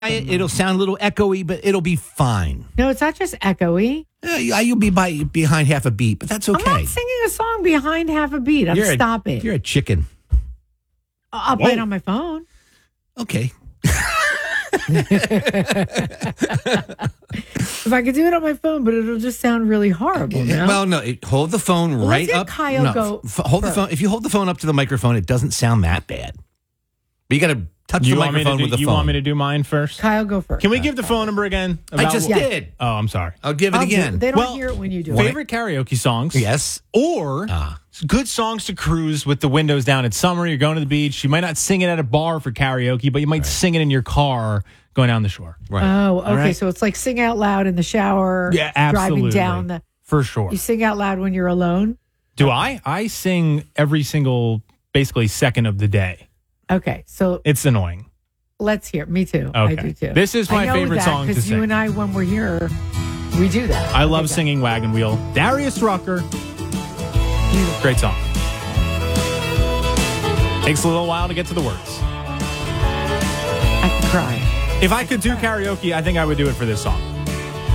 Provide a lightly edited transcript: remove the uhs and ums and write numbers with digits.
It'll sound a little echoey, but it'll be fine. No, it's not just echoey. You'll be behind half a beat, but that's okay. I'm not singing a song behind half a beat. Stop it. You're a chicken. I'll play it on my phone. Okay. If I could do it on my phone, but it'll just sound really horrible. No? Well, no. Hold the phone right up. Kyle go hold the phone. If you hold the phone up to the microphone, it doesn't sound that bad. But you got to touch the microphone with the phone. You want me to do mine first? Kyle, go first. Can we give the phone number again? I just did. Oh, I'm sorry. I'll give it again. They don't hear it when you do it. Favorite karaoke songs? Yes. Or good songs to cruise with the windows down. It's summer. You're going to the beach. You might not sing it at a bar for karaoke, but you might sing it in your car going down the shore. Right. Oh, okay. Right. So it's like sing out loud in the shower. Yeah, absolutely. Driving down the. For sure. You sing out loud when you're alone? Do I? I sing every single, basically, second of the day. Okay. So it's annoying. Let's hear. Me too. Okay. I do too. This is my favorite song to sing. Because you and I, when we're here, we do that. I love singing Wagon Wheel. Darius Rucker. Great song. Takes a little while to get to the words. I can cry. If I could do karaoke, I think I would do it for this song.